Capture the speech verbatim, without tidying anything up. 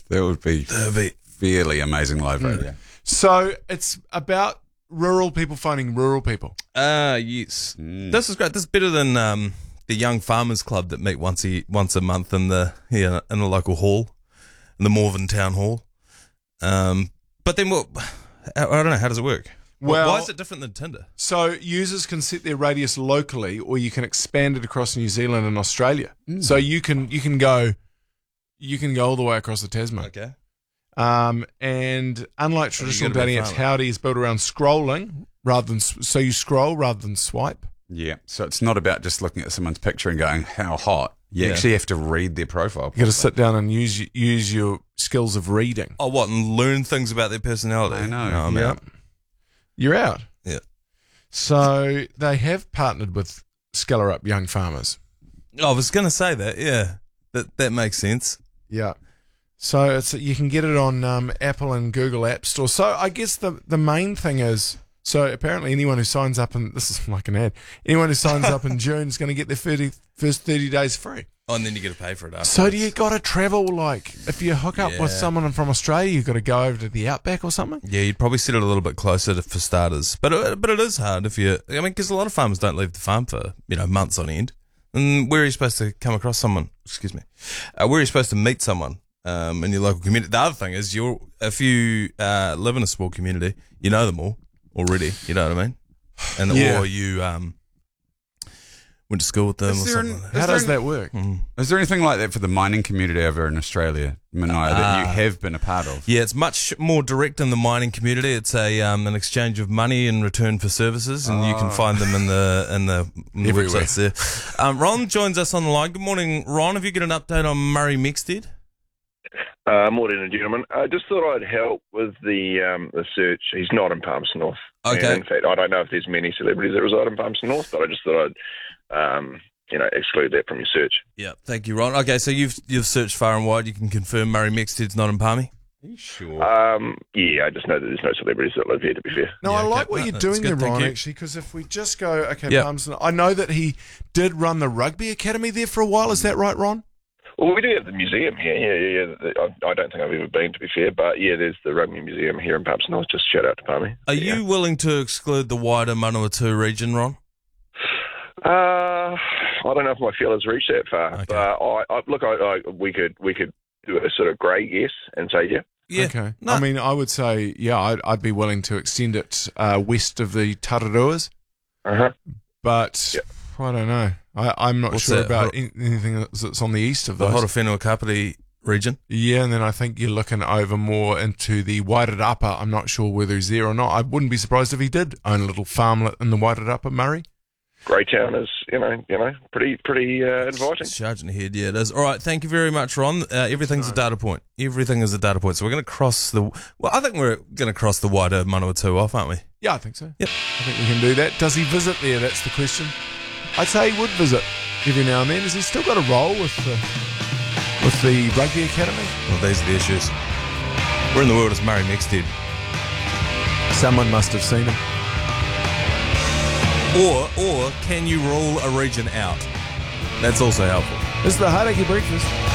That would be, be fairly amazing live radio. So it's about rural people finding rural people. Ah, uh, yes. Mm. This is great. This is better than um, the Young Farmers Club that meet once a once a month in the here in the local hall, in the Morven Town Hall. Um, but then what? I don't know. How does it work? Well, why is it different than Tinder? So users can set their radius locally, or you can expand it across New Zealand and Australia. Mm. So you can you can go you can go all the way across the Tasman. Okay. Um, and unlike traditional gotta be dating apps, farmer. Howdy is built around scrolling rather than s- so you scroll rather than swipe. Yeah, so it's not about just looking at someone's picture and going, how hot. You Yeah. actually have to read their profile. You got to sit down and use use your skills of reading. Oh, what? And learn things about their personality. I know. No, I'm Yeah. out. You're out. Yeah. So they have partnered with Skeller Up Young Farmers. I was going to say that. Yeah, that that makes sense. Yeah. So it's you can get it on um, Apple and Google App Store. So I guess the the main thing is, so apparently anyone who signs up, and this is like an ad, anyone who signs up in June is going to get their thirty, first thirty days free. Oh, and then you got to pay for it afterwards. So do you got to travel, like, if you hook up with Yeah. someone from Australia, you've got to go over to the Outback or something? Yeah, you'd probably set it a little bit closer to, for starters, but it, but it is hard if you. I mean, because a lot of farmers don't leave the farm for you know months on end. And where are you supposed to come across someone? Excuse me. Uh, where are you supposed to meet someone um, in your local community? The other thing is, you're if you uh, live in a small community, you know them all already. You know what I mean? And Yeah. or you um, went to school with them Is or there something. an- like How Is does there that work? Mm. Is there anything like that for the mining community over in Australia, Mania, that you Ah. have been a part of? Yeah, it's much more direct in the mining community. It's a um, an exchange of money in return for services, and you can find them in the in the, in the Everywhere. websites there. Um, Ron joins us on the line. Good morning, Ron. Have you got an update on Murray Mexted? Uh, morning, gentlemen. I just thought I'd help with the um, the search. He's not in Palmerston North. Okay. And in fact, I don't know if there's many celebrities that reside in Palmerston North, but I just thought I'd um, you know exclude that from your search. Yeah, thank you, Ron. Okay, so you've you've searched far and wide. You can confirm Murray Mexted's not in Palmy. Are you sure? Um, yeah, I just know that there's no celebrities that live here. To be fair. No, Yeah, I like okay. what No, you're that's doing good, there, thank Ron, you. actually, because if we just go, okay, Yeah. Palmerston, I know that he did run the rugby academy there for a while. Is that right, Ron? Well, we do have the museum here. Yeah, yeah, yeah. I, I don't think I've ever been, to be fair, but yeah, there's the Rugby Museum here in Palmerston North. Just shout out to Palmy. Are yeah. you willing to exclude the wider Manawatu region, Ron? Uh, I don't know if my feelers reach that far, Okay. but I, I look, I, I, we could we could do a sort of grey yes and say yeah. Yeah. Okay. No. I mean, I would say, yeah, I'd, I'd be willing to extend it uh, west of the Tararuas, Uh huh. but Yep. I don't know. I, I'm not What's sure that? about Hor- any- anything that's on the east of the those. Horowhenua Kapiti region. Yeah, and then I think you're looking over more into the Wairarapa. I'm not sure whether he's there or not. I wouldn't be surprised if he did own a little farmlet in the Wairarapa, Murray. Greytown is you know you know pretty pretty uh, inviting. Charging ahead, yeah, it is. All right, thank you very much, Ron. Uh, everything's a data point. Everything is a data point. So we're going to cross the. Well, I think we're going to cross the wider Manawatu off, aren't we? Yeah, I think so. Yep. I think we can do that. Does he visit there? That's the question. I'd say he would visit every now and then. Has he still got a role with the with the rugby academy? Well, these are the issues. Where in the world is Murray Mexted? Someone must have seen him. Or, or can you rule a region out? That's also helpful. This is the Heartache Breakfast.